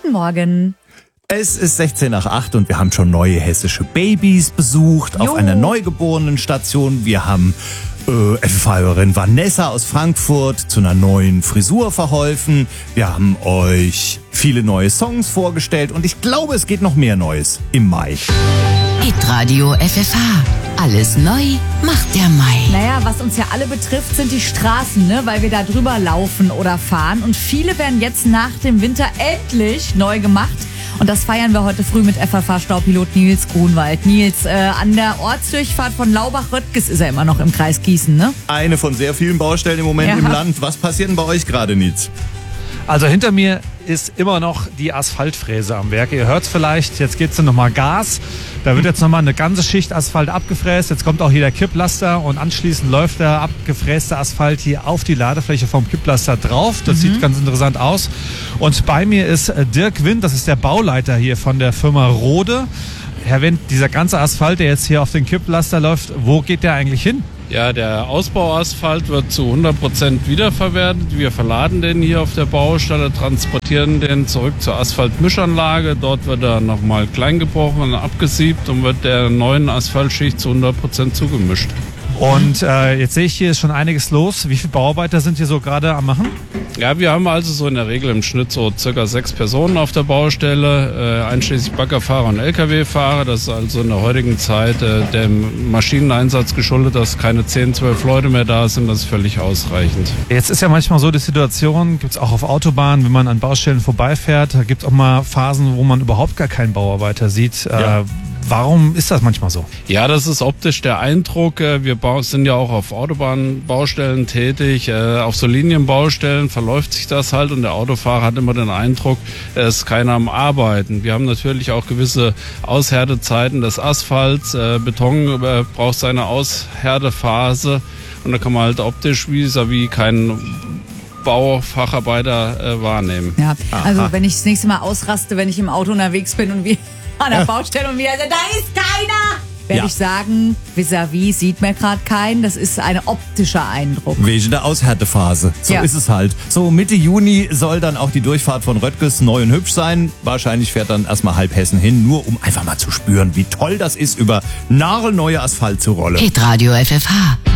Guten Morgen. Es ist 16 nach 8 und wir haben schon neue hessische Babys besucht auf einer Neugeborenenstation. Wir haben FFH-Hörerin Vanessa aus Frankfurt zu einer neuen Frisur verholfen. Wir haben euch viele neue Songs vorgestellt und ich glaube, es geht noch mehr Neues im Mai. Hitradio FFH. Alles neu macht der Mai. Naja, was uns ja alle betrifft, sind die Straßen, ne? Weil wir da drüber laufen oder fahren. Und viele werden jetzt nach dem Winter endlich neu gemacht. Und das feiern wir heute früh mit FFH-Staupilot Nils Grunwald. Nils, an der Ortsdurchfahrt von Laubach-Röttges ist er immer noch im Kreis Gießen, ne? Eine von sehr vielen Baustellen im Moment im Land. Was passiert denn bei euch gerade, Nils? Also hinter mir ist immer noch die Asphaltfräse am Werk. Ihr hört es vielleicht, jetzt geht's dann nochmal Gas. Da wird jetzt nochmal eine ganze Schicht Asphalt abgefräst. Jetzt kommt auch hier der Kipplaster und anschließend läuft der abgefräste Asphalt hier auf die Ladefläche vom Kipplaster drauf. Das sieht ganz interessant aus. Und bei mir ist Dirk Wind, das ist der Bauleiter hier von der Firma Rode. Herr Wind, dieser ganze Asphalt, der jetzt hier auf den Kipplaster läuft, wo geht der eigentlich hin? Ja, der Ausbauasphalt wird zu 100% wiederverwertet. Wir verladen den hier auf der Baustelle, transportieren den zurück zur Asphaltmischanlage. Dort wird er nochmal klein gebrochen und abgesiebt und wird der neuen Asphaltschicht zu 100% zugemischt. Und jetzt sehe ich, hier ist schon einiges los. Wie viele Bauarbeiter sind hier so gerade am Machen? Ja, wir haben also so in der Regel im Schnitt so circa 6 Personen auf der Baustelle, einschließlich Baggerfahrer und Lkw-Fahrer. Das ist also in der heutigen Zeit dem Maschineneinsatz geschuldet, dass keine 10, 12 Leute mehr da sind. Das ist völlig ausreichend. Jetzt ist ja manchmal so die Situation, gibt es auch auf Autobahnen, wenn man an Baustellen vorbeifährt, da gibt es auch mal Phasen, wo man überhaupt gar keinen Bauarbeiter sieht. Warum ist das manchmal so? Ja, das ist optisch der Eindruck. Wir sind ja auch auf Autobahnbaustellen tätig. Auf so Linienbaustellen verläuft sich das halt und der Autofahrer hat immer den Eindruck, es ist keiner am Arbeiten. Wir haben natürlich auch gewisse Aushärtezeiten des Asphalts. Beton braucht seine Aushärtephase und da kann man halt optisch vis-à-vis keinen Baufacharbeiter wahrnehmen. Ja, also wenn ich das nächste Mal ausraste, wenn ich im Auto unterwegs bin und wir an der Baustelle und wir sagen, da ist keiner, werde ich sagen, vis-à-vis sieht man gerade keinen. Das ist ein optischer Eindruck. Wegen der Aushärtephase. So ist es halt. So Mitte Juni soll dann auch die Durchfahrt von Röttges neu und hübsch sein. Wahrscheinlich fährt dann erstmal halb Hessen hin, nur um einfach mal zu spüren, wie toll das ist, über nagelneue Asphalt zu rollen. Hitradio FFH.